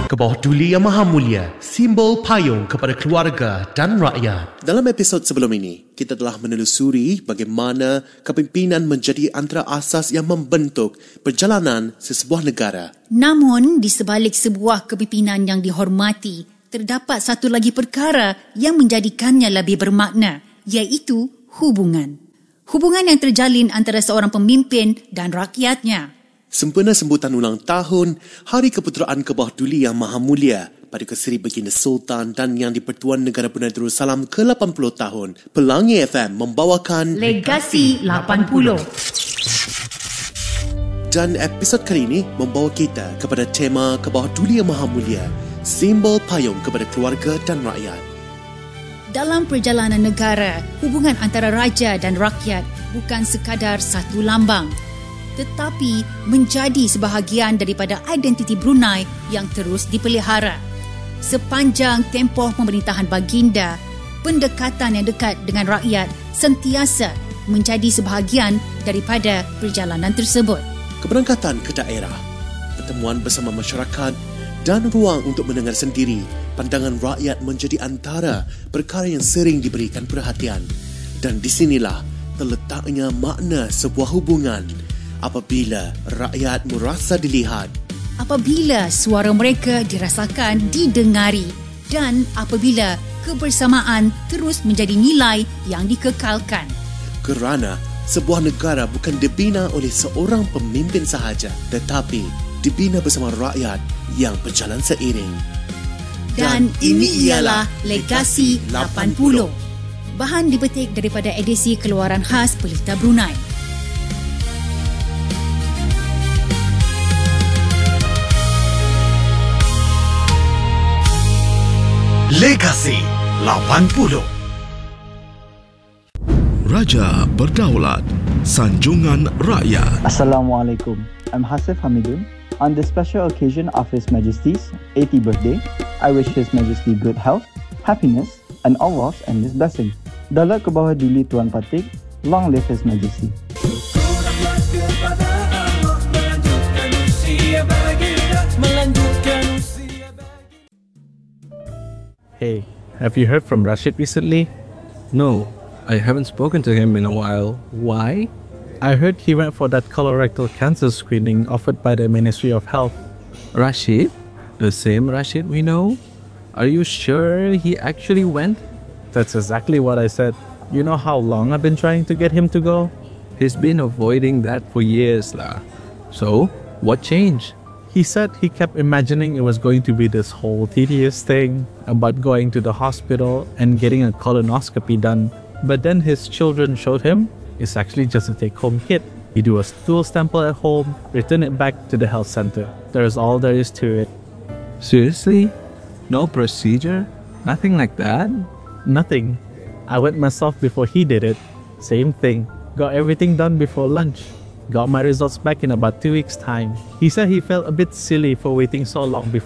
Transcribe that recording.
ke bawah Duli Yang Maha Mulia, simbol payung kepada keluarga dan rakyat. Dalam episod sebelum ini, kita telah menelusuri bagaimana kepimpinan menjadi antara asas yang membentuk perjalanan sesebuah negara. Namun, di sebalik sebuah kepimpinan yang dihormati, terdapat satu lagi perkara yang menjadikannya lebih bermakna, iaitu hubungan. Hubungan yang terjalin antara seorang pemimpin dan rakyatnya. Sempena sambutan ulang tahun Hari Keputeraan ke bawah Duli Yang Maha Mulia pada Keseri Baginda Sultan dan Yang di-Pertuan Negara Brunei Darussalam ke-80 tahun, Pelangi FM membawakan Legasi 80. Dan episod kali ini membawa kita kepada tema ke bawah Duli Yang Maha Mulia, simbol payung kepada keluarga dan rakyat. Dalam perjalanan negara, hubungan antara raja dan rakyat bukan sekadar satu lambang, tetapi menjadi sebahagian daripada identiti Brunei yang terus dipelihara. Sepanjang tempoh pemerintahan baginda, pendekatan yang dekat dengan rakyat sentiasa menjadi sebahagian daripada perjalanan tersebut. Keberangkatan ke daerah, pertemuan bersama masyarakat dan ruang untuk mendengar sendiri pandangan rakyat menjadi antara perkara yang sering diberikan perhatian. Dan di sinilah terletaknya makna sebuah hubungan. Apabila rakyat merasa dilihat, apabila suara mereka dirasakan didengari, dan apabila kebersamaan terus menjadi nilai yang dikekalkan. Kerana sebuah negara bukan dibina oleh seorang pemimpin sahaja, tetapi dibina bersama rakyat yang berjalan seiring. Dan ini ialah Legasi 80. Bahan dipetik daripada edisi keluaran khas Pelita Brunei. Legasi 80. Raja Berdaulat, Sanjungan Rakyat. Assalamualaikum. I'm Hasif Hamidun. On this special occasion of His Majesty's 80th birthday, I wish His Majesty good health, happiness and Allah's endless blessing. Daulat ke bawah Duli Tuan Patik, long live His Majesty. Hey, have you heard from Rashid recently? No, I haven't spoken to him in a while. Why? I heard he went for that colorectal cancer screening offered by the Ministry of Health. Rashid? The same Rashid we know? Are you sure he actually went? That's exactly what I said. You know how long I've been trying to get him to go? He's been avoiding that for years lah. So, what changed? He said he kept imagining it was going to be this whole tedious thing about going to the hospital and getting a colonoscopy done. But then his children showed him it's actually just a take-home kit. You do a stool sample at home, return it back to the health center. There's all there is to it. Seriously? No procedure? Nothing like that? Nothing. I went myself before he did it. Same thing. Got everything done before lunch. Got my results back in about 2 weeks' time. He said he felt a bit silly for waiting so long before